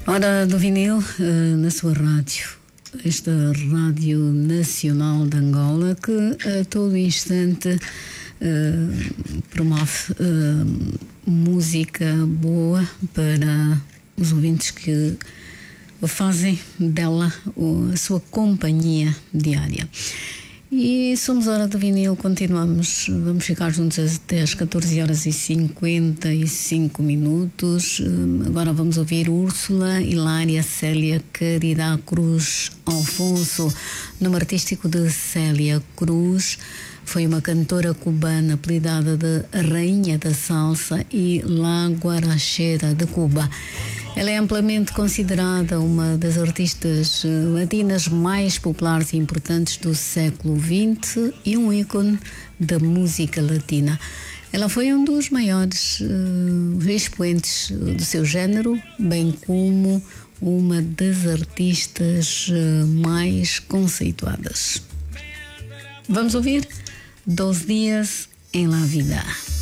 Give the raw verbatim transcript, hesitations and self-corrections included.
Hora do vinil uh, na sua rádio, esta Rádio Nacional de Angola, que a todo instante uh, promove uh, música boa para os ouvintes que fazem dela a sua companhia diária. E somos Hora do Vinil, continuamos, vamos ficar juntos até às catorze horas e cinquenta e cinco minutos. Agora vamos ouvir Úrsula, Hilária, Célia, Caridade Cruz, Alfonso, nome artístico de Célia Cruz. Foi uma cantora cubana apelidada de Rainha da Salsa e La Guarachera de Cuba. Ela é amplamente considerada uma das artistas latinas mais populares e importantes do século vinte e um ícone da música latina. Ela foi um dos maiores uh, expoentes do seu género, bem como uma das artistas uh, mais conceituadas. Vamos ouvir Dos Dias em La Vida.